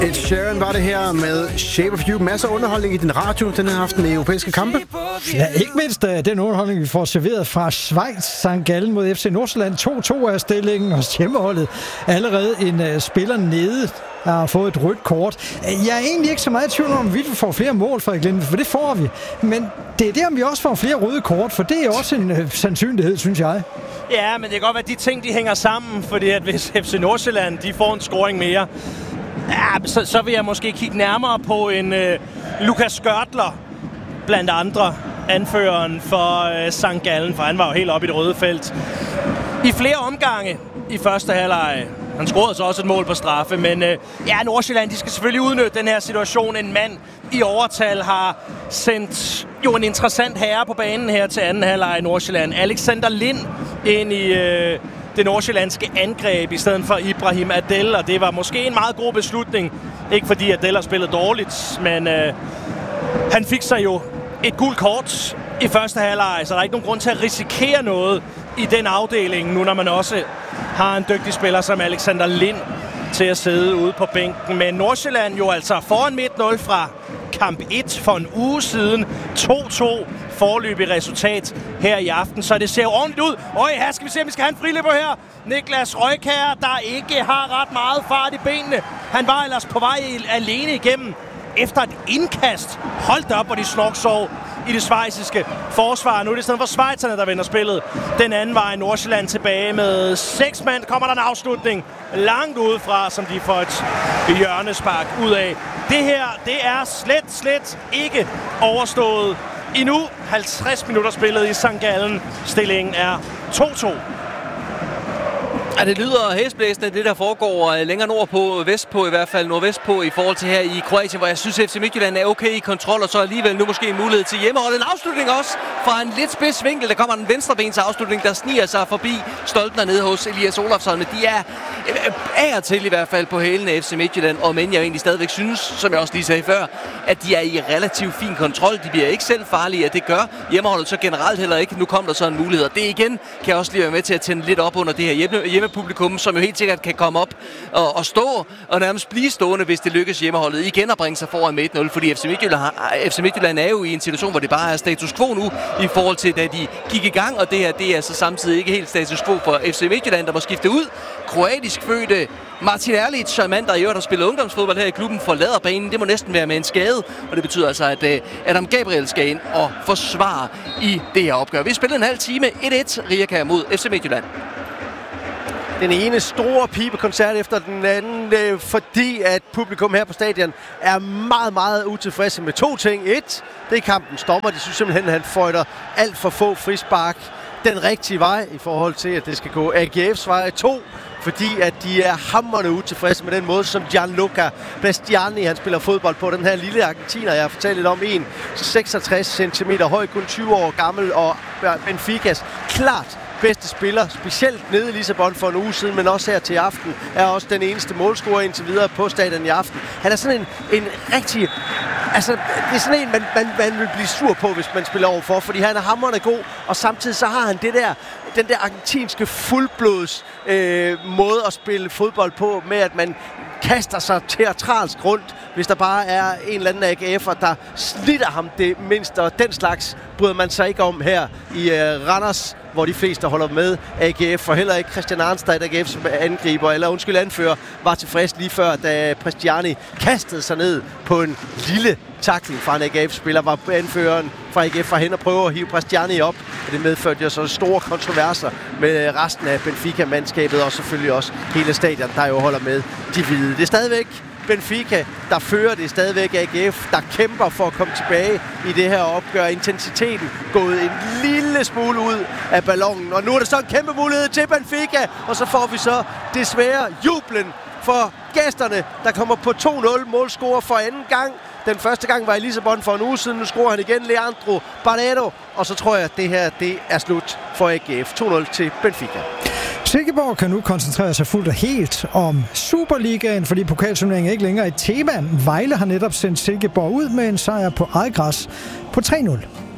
Ed Sheeran var det her med Shape of You. Masser af underholdning i din radio den her aften i europæiske kampe. Ja, ikke mindst den underholdning, vi får serveret fra Schweiz. St. Gallen mod FC Nordsjælland. 2-2 er stillingen hos hjemmeholdet. Allerede en spiller nede har fået et rødt kort. Jeg er egentlig ikke så meget i tvivl om, vi får flere mål fra Glenn, for det får vi. Men det er der, om vi også får flere røde kort, for det er også en sandsynlighed, synes jeg. Ja, men det kan godt være, at de ting de hænger sammen, fordi at hvis FC Nordsjælland de får en scoring mere, ja, så vil jeg måske kigge nærmere på en Lukas Skørtler, blandt andre anføreren for St. Gallen, for han var jo helt oppe i det røde felt. I flere omgange i første halvleg. Han scorede så også et mål på straffe, men Nordsjælland de skal selvfølgelig udnytte den her situation. En mand i overtal har sendt jo en interessant herre på banen her til anden halvleg i Nordsjælland. Alexander Lind ind i det nordsjællandske angreb i stedet for Ibrahim Adel, og det var måske en meget god beslutning. Ikke fordi Adel har spillet dårligt, men han fik sig jo et gult kort i første halvleg, så der er ikke nogen grund til at risikere noget i den afdeling, nu når man også har en dygtig spiller som Alexander Lind til at sidde ude på bænken. Men Nordsjælland jo altså foran 1-0 fra kamp 1 for en uge siden. 2-2 foreløbig resultat her i aften, så det ser jo ordentligt ud. Her skal vi se, om vi skal have en friløber her. Niklas Røykær, der ikke har ret meget fart i benene. Han var ellers på vej alene igennem efter et indkast. Hold op, hvor de snorksov i det schweiziske forsvar. Nu er det sådan for schweizerne, der vender spillet den anden vej. Nordsjælland tilbage med 6 mand. Kommer der en afslutning langt udefra, som de får et hjørnespark ud af. Det her, det er slet ikke overstået endnu. 50 minutter spillet i St. Gallen. Stillingen er 2-2. Ja, det lyder hæsblæsende, det der foregår længere nordpå, vestpå i hvert fald, nordvestpå i forhold til her i Kroatien, hvor jeg synes, at FC Midtjylland er okay i kontrol, og så alligevel nu måske en mulighed til hjemmeholdet. En afslutning også fra en lidt spids vinkel. Der kommer en venstrebens afslutning, der sniger sig forbi stolpen nede hos Elias Olofsson. Men de er af og til i hvert fald på hælene FC Midtjylland, og men jeg egentlig stadigvæk synes, som jeg også lige sagde før, at de er i relativt fin kontrol. De bliver ikke selv farlige, at det gør hjemmeholdet så generelt heller ikke. Nu kommer der så en mulighed, og det igen kan jeg også lige være med til at tænde lidt op under det her hjemmepublikum, som jo helt sikkert kan komme op og stå og nærmest blive stående, hvis det lykkes hjemmeholdet igen at bringe sig foran med 1-0, fordi FC Midtjylland er jo i en situation, hvor det bare er status quo nu i forhold til, da de gik i gang, og det her, det er så samtidig ikke helt status quo for FC Midtjylland, der må skifte ud. Kroatisk fødte Martin Erlic, en mand, der i øvrigt har spillet ungdomsfodbold her i klubben, forlader banen. Det må næsten være med en skade, og det betyder altså, at Adam Gabriel skal ind og forsvare i det her opgør. Vi spiller en halv time, 1-1, Rijeka mod FC Midtjylland. Den ene store pibekoncert efter den anden, fordi at publikum her på stadion er meget, meget utilfredse med 2 ting. 1, det er kampens dommer. De synes simpelthen, at han føjter alt for få frispark den rigtige vej i forhold til, at det skal gå AGF's vej. 2, fordi at de er hamrende utilfredse med den måde, som Gianluca Bastiani, han spiller fodbold på. Den her lille argentiner, jeg har fortalt lidt om, 1,66 cm høj, kun 20 år gammel, og Benficas klart bedste spiller, specielt nede i Lissabon for en uge siden, men også her til aften, er også den eneste målscorer indtil videre på stadion i aften. Han er sådan en rigtig... Altså, det er sådan en, man vil blive sur på, hvis man spiller overfor, fordi han er hamrende god, og samtidig så har han den der argentinske fuldblods måde at spille fodbold på, med at man kaster sig teatralsk rundt, hvis der bare er en eller anden AGF'er, der slitter ham det mindste, og den slags bryder man sig ikke om her i Randers, hvor de fleste holder med AGF, og heller ikke Christian Arnstad, AGF's angriber, eller anfører, var tilfreds lige før, da Prestiani kastede sig ned på en lille tackling fra en AGF-spiller, var anføreren fra AGF fra hen og prøve at hive Prestiani op, og det medførte jo så store kontroverser med resten af Benfica-mandskabet, og selvfølgelig også hele stadion, der jo holder med de hvide. Det er stadigvæk Benfica, der fører, det stadigvæk AGF, der kæmper for at komme tilbage i det her opgør. Intensiteten gået en lille smule ud af ballonen, og nu er der så en kæmpe mulighed til Benfica, og så får vi så desværre jublen for gæsterne, der kommer på 2-0 målscorer for anden gang. Den første gang var i Lissabon for en uge siden, nu scorer han igen Leandro Barredo, og så tror jeg, at det her det er slut for AGF. 2-0 til Benfica. Silkeborg kan nu koncentrere sig fuldt og helt om Superligaen, fordi pokalturneringen er ikke længere et tema. Vejle har netop sendt Silkeborg ud med en sejr på eget græs på 3-0.